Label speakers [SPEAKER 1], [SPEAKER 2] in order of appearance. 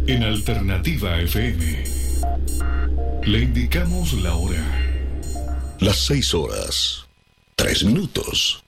[SPEAKER 1] En Alternativa FM le indicamos la hora.
[SPEAKER 2] Las 6 horas, 3 minutos.